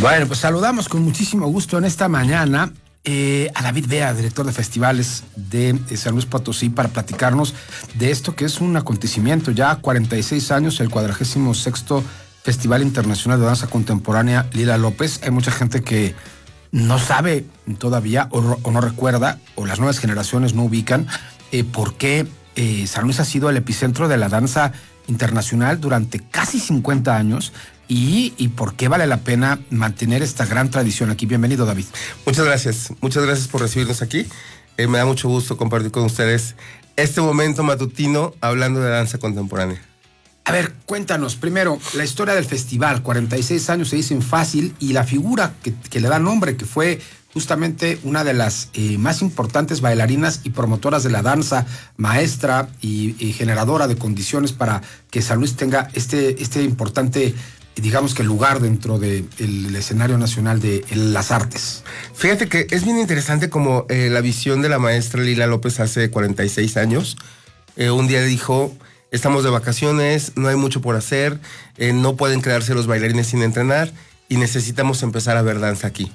Bueno, pues saludamos con muchísimo gusto en esta mañana a David Bea, director de festivales de San Luis Potosí, para platicarnos de esto que es un acontecimiento. Ya 46 años, el 46º Festival Internacional de Danza Contemporánea Lila López. Hay mucha gente que no sabe todavía o no recuerda, o las nuevas generaciones no ubican por qué San Luis ha sido el epicentro de la danza internacional durante casi 50 años. ¿Y por qué vale la pena mantener esta gran tradición aquí? Bienvenido, David. Muchas gracias por recibirnos aquí. Me da mucho gusto compartir con ustedes este momento matutino hablando de danza contemporánea. A ver, cuéntanos primero la historia del festival. 46 años se dicen fácil, y la figura que le da nombre, que fue justamente una de las más importantes bailarinas y promotoras de la danza, maestra y generadora de condiciones para que San Luis tenga este importante, digamos que, lugar dentro del escenario nacional de las artes. Fíjate que es bien interesante como la visión de la maestra Lila López hace 46 años. Un día dijo: estamos de vacaciones, no hay mucho por hacer, no pueden quedarse los bailarines sin entrenar y necesitamos empezar a ver danza aquí.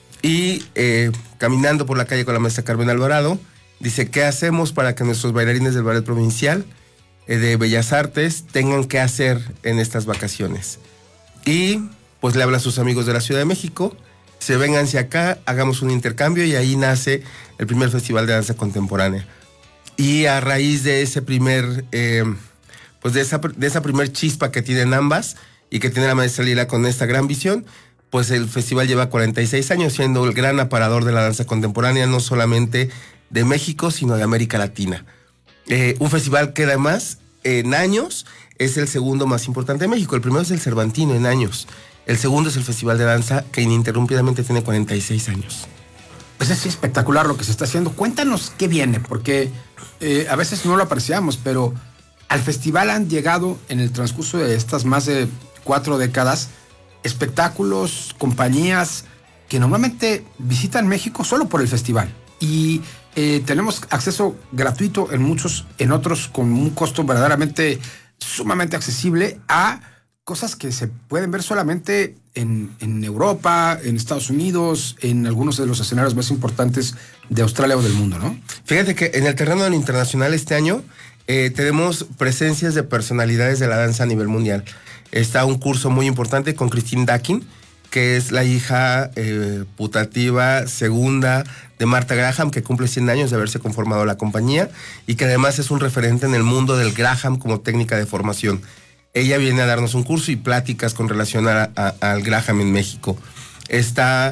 Y caminando por la calle con la maestra Carmen Alvarado, dice: ¿qué hacemos para que nuestros bailarines del Ballet Provincial de Bellas Artes tengan que hacer en estas vacaciones? Y pues le habla a sus amigos de la Ciudad de México: se vengan hacia acá, hagamos un intercambio, y ahí nace el primer festival de danza contemporánea. Y a raíz de ese primer, pues de esa primer chispa que tienen ambas y que tiene la maestra Lila con esta gran visión, pues el festival lleva 46 años siendo el gran aparador de la danza contemporánea, no solamente de México, sino de América Latina. Un festival que además, en años, es el segundo más importante de México. El primero es el Cervantino en años. El segundo es el Festival de Danza, que ininterrumpidamente tiene 46 años. Pues es espectacular lo que se está haciendo. Cuéntanos qué viene, porque a veces no lo apreciamos, pero al festival han llegado en el transcurso de estas más de 4 décadas espectáculos, compañías que normalmente visitan México solo por el festival. Y tenemos acceso gratuito en muchos, en otros con un costo verdaderamente sumamente accesible a cosas que se pueden ver solamente en Europa, en Estados Unidos, en algunos de los escenarios más importantes de Australia o del mundo, ¿no? Fíjate que en el terreno de lo internacional este año tenemos presencias de personalidades de la danza a nivel mundial. Está un curso muy importante con Christine Dakin, que es la hija putativa segunda de Martha Graham, que cumple 100 años de haberse conformado la compañía y que además es un referente en el mundo del Graham como técnica de formación. Ella viene a darnos un curso y pláticas con relación al Graham en México. Está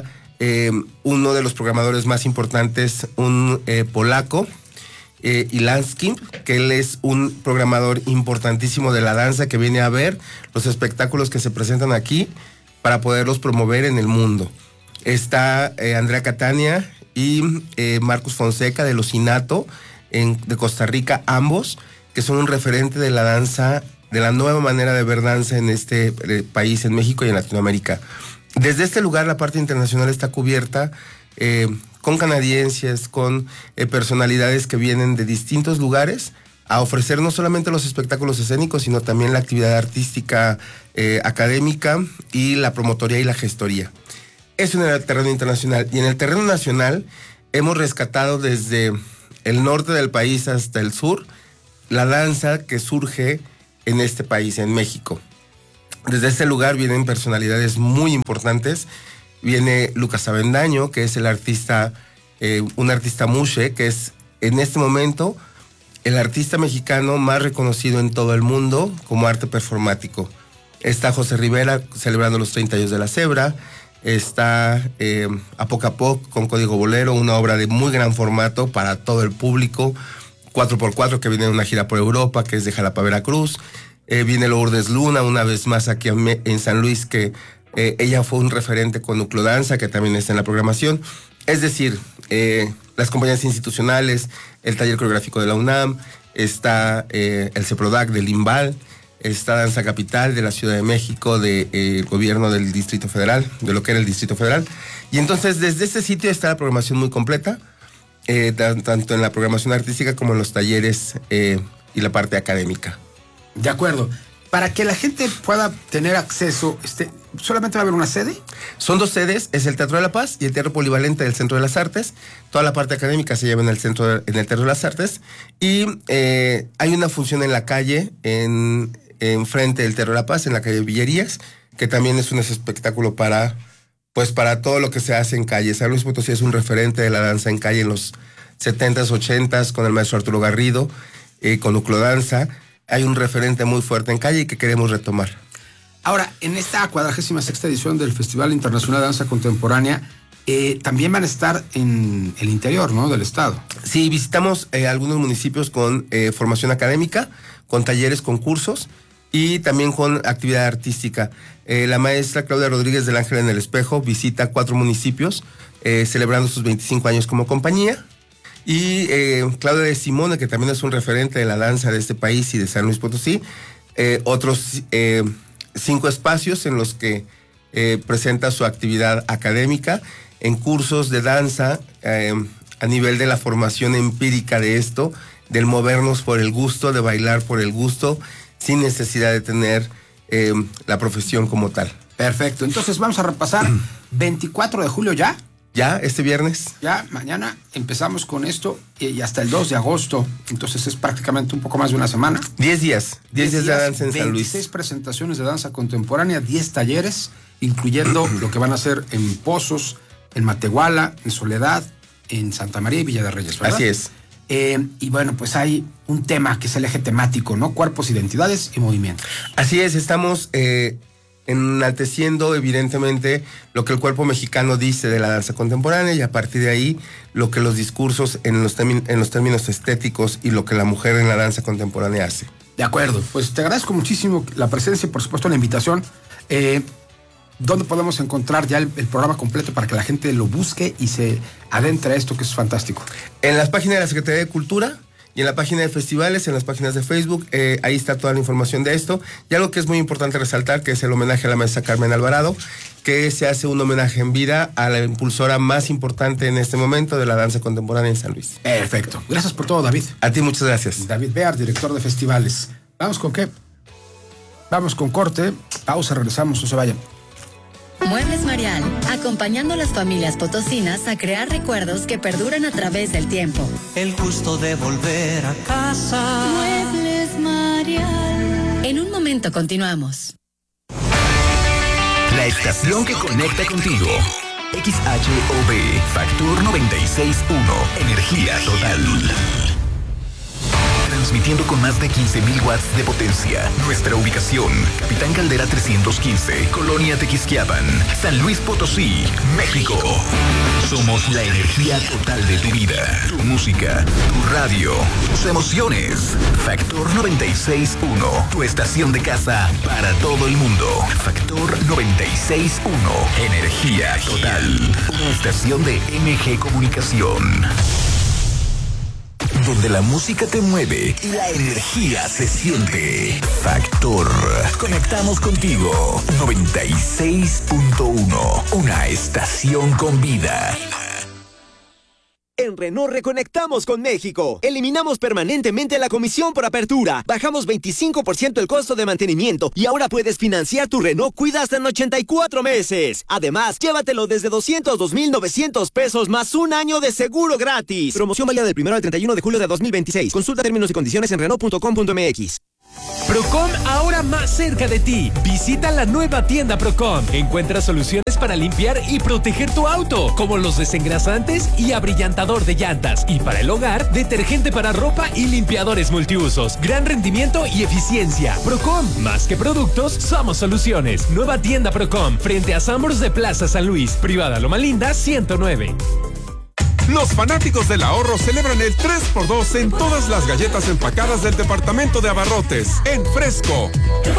uno de los programadores más importantes, un polaco, Ilansky, que él es un programador importantísimo de la danza, que viene a ver los espectáculos que se presentan aquí para poderlos promover en el mundo. Está Andrea Catania y Marcus Fonseca de Los Inato de Costa Rica, ambos que son un referente de la danza, de la nueva manera de ver danza en este país, en México y en Latinoamérica. Desde este lugar la parte internacional está cubierta con canadienses, con personalidades que vienen de distintos lugares a ofrecer no solamente los espectáculos escénicos, sino también la actividad artística, académica y la promotoría y la gestoría. Eso en el terreno internacional. Y en el terreno nacional hemos rescatado desde el norte del país hasta el sur la danza que surge en este país, en México. Desde este lugar vienen personalidades muy importantes. Viene Lucas Avendaño, que es el artista, un artista mushe, que es en este momento el artista mexicano más reconocido en todo el mundo como arte performático. Está José Rivera celebrando los 30 años de la Cebra. Está A Poco a Poco con Código Bolero, una obra de muy gran formato para todo el público. 4x4, que viene en una gira por Europa, que es de Jalapa, Veracruz. Viene Lourdes Luna, una vez más aquí en San Luis, que ella fue un referente con Núcleo Danza, que también está en la programación. Es decir, las compañías institucionales, el taller coreográfico de la UNAM, está el CEPRODAC del IMBAL, está Danza Capital de la Ciudad de México, del gobierno del Distrito Federal, de lo que era el Distrito Federal. Y entonces desde este sitio está la programación muy completa, tanto en la programación artística como en los talleres y la parte académica. De acuerdo. Para que la gente pueda tener acceso, ¿Solamente va a haber una sede? Son 2 sedes, es el Teatro de la Paz y el Teatro Polivalente del Centro de las Artes. Toda la parte académica se lleva en el Teatro de las Artes. Y hay una función en la calle, en frente del Teatro de la Paz, en la calle Villerías, que también es un espectáculo para todo lo que se hace en calle. San Luis Potosí es un referente de la danza en calle en los 70s, 80s, con el maestro Arturo Garrido, con Nuclodanza. Hay un referente muy fuerte en calle y que queremos retomar. Ahora, en esta 46ª edición del Festival Internacional de Danza Contemporánea, también van a estar en el interior, ¿no?, del estado. Sí, visitamos algunos municipios con formación académica, con talleres, con cursos y también con actividad artística. La maestra Claudia Rodríguez del Ángel en el Espejo visita 4 municipios celebrando sus 25 años como compañía. Y Claudia de Simone, que también es un referente de la danza de este país y de San Luis Potosí, otros 5 espacios en los que presenta su actividad académica en cursos de danza a nivel de la formación empírica de esto, del movernos por el gusto, de bailar por el gusto, sin necesidad de tener la profesión como tal. Perfecto, entonces vamos a repasar 24 de julio ya. Ya, este viernes. Ya, mañana empezamos con esto y hasta el 2 de agosto. Entonces es prácticamente un poco más de una semana. 10 días. 10 días de danza en San Luis. 26 presentaciones de danza contemporánea, 10 talleres, incluyendo lo que van a hacer en Pozos, en Matehuala, en Soledad, en Santa María y Villa de Reyes, ¿verdad? Así es. Y bueno, pues hay un tema que es el eje temático, ¿no? Cuerpos, identidades y movimientos. Así es, estamos enalteciendo evidentemente lo que el cuerpo mexicano dice de la danza contemporánea y a partir de ahí lo que los discursos en los términos estéticos y lo que la mujer en la danza contemporánea hace. De acuerdo, pues te agradezco muchísimo la presencia y por supuesto la invitación. ¿Dónde podemos encontrar ya el programa completo para que la gente lo busque y se adentre a esto que es fantástico? En las páginas de la Secretaría de Cultura y en la página de festivales, en las páginas de Facebook, ahí está toda la información de esto. Y algo que es muy importante resaltar, que es el homenaje a la maestra Carmen Alvarado, que se hace un homenaje en vida a la impulsora más importante en este momento de la danza contemporánea en San Luis. Perfecto. Gracias por todo, David. A ti muchas gracias. David Bear, director de festivales. ¿Vamos con qué? Vamos con corte, pausa, regresamos, no se vayan. Muebles Marial, acompañando a las familias potosinas a crear recuerdos que perduran a través del tiempo. El gusto de volver a casa. Muebles Marial. En un momento continuamos. La estación que conecta contigo. XHOB, Factor 96.1, energía total. Transmitiendo con más de 15,000 watts de potencia. Nuestra ubicación, Capitán Caldera 315, Colonia Tequisquiapan, San Luis Potosí, México. Somos la energía total de tu vida, tu música, tu radio, tus emociones. Factor 96.1, tu estación de casa para todo el mundo. Factor 96.1, energía total. Una estación de MG Comunicación. Donde la música te mueve y la energía se siente. Factor. Conectamos contigo. 96.1. Una estación con vida. En Renault reconectamos con México. Eliminamos permanentemente la comisión por apertura. Bajamos 25% el costo de mantenimiento y ahora puedes financiar tu Renault Cuida hasta en 84 meses. Además, llévatelo desde 202,900 pesos más un año de seguro gratis. Promoción válida del 1 al 31 de julio de 2026. Consulta términos y condiciones en Renault.com.mx. Procom ahora más cerca de ti. Visita la nueva tienda Procom. Encuentra soluciones para limpiar y proteger tu auto, como los desengrasantes y abrillantador de llantas. Y para el hogar, detergente para ropa y limpiadores multiusos. Gran rendimiento y eficiencia. Procom, más que productos, somos soluciones. Nueva tienda Procom, frente a Sambors de Plaza San Luis. Privada Loma Linda, 109. Los fanáticos del ahorro celebran el 3x2 en todas las galletas empacadas del departamento de abarrotes, en Fresco.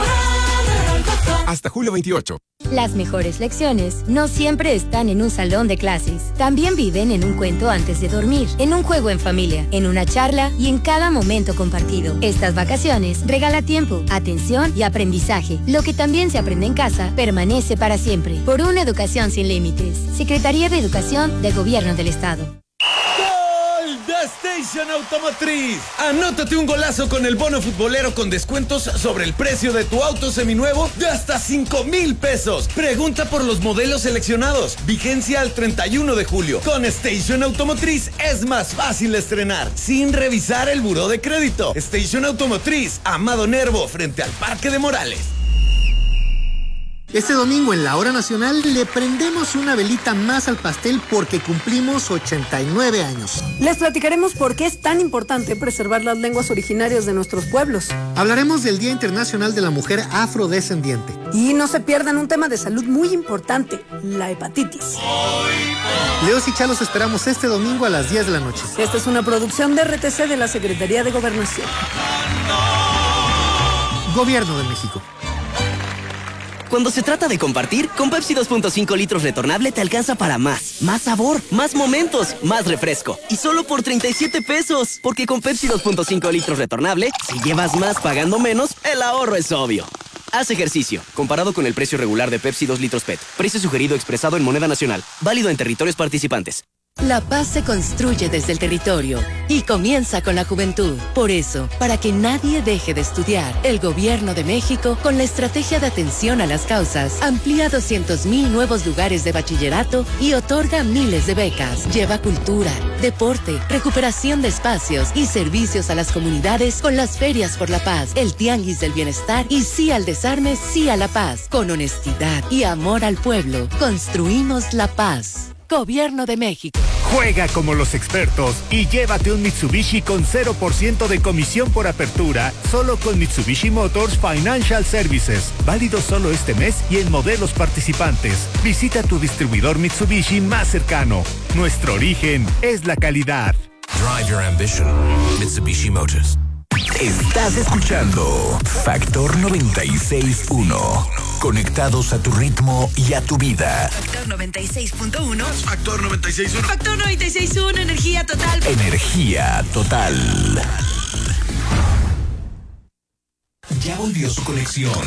Hasta julio 28. Las mejores lecciones no siempre están en un salón de clases. También viven en un cuento antes de dormir, en un juego en familia, en una charla y en cada momento compartido. Estas vacaciones regala tiempo, atención y aprendizaje. Lo que también se aprende en casa permanece para siempre. Por una educación sin límites. Secretaría de Educación del Gobierno del Estado. ¡Gol de Station Automotriz. Anótate un golazo con el bono futbolero con descuentos sobre el precio de tu auto seminuevo de hasta 5,000 pesos. Pregunta por los modelos seleccionados. Vigencia al 31 de julio. Con Station Automotriz es más fácil estrenar sin revisar el buró de crédito. Station Automotriz, Amado Nervo, frente al Parque de Morales. Este domingo en la Hora Nacional le prendemos una velita más al pastel porque cumplimos 89 años. Les platicaremos por qué es tan importante preservar las lenguas originarias de nuestros pueblos. Hablaremos del Día Internacional de la Mujer Afrodescendiente. Y no se pierdan un tema de salud muy importante, la hepatitis. Leos y Chalos esperamos este domingo a las 10 de la noche. Esta es una producción de RTC de la Secretaría de Gobernación. Gobierno de México. Cuando se trata de compartir, con Pepsi 2.5 litros retornable te alcanza para más. Más sabor, más momentos, más refresco. Y solo por 37 pesos. Porque con Pepsi 2.5 litros retornable, si llevas más pagando menos, el ahorro es obvio. Haz ejercicio. Comparado con el precio regular de Pepsi 2 litros PET. Precio sugerido expresado en moneda nacional. Válido en territorios participantes. La paz se construye desde el territorio y comienza con la juventud. Por eso, para que nadie deje de estudiar, el Gobierno de México, con la estrategia de atención a las causas, amplía 200,000 nuevos lugares de bachillerato y otorga miles de becas. Lleva cultura, deporte, recuperación de espacios y servicios a las comunidades con las ferias por la paz, el tianguis del bienestar y sí al desarme, sí a la paz. Con honestidad y amor al pueblo, construimos la paz. Gobierno de México. Juega como los expertos y llévate un Mitsubishi con 0% de comisión por apertura, solo con Mitsubishi Motors Financial Services. Válido solo este mes y en modelos participantes. Visita tu distribuidor Mitsubishi más cercano. Nuestro origen es la calidad. Drive your ambition. Mitsubishi Motors. Estás escuchando Factor 96.1. Conectados a tu ritmo y a tu vida. Factor 96.1. Factor 96.1. Factor 96.1. Energía total. Energía total. Ya volvió su colección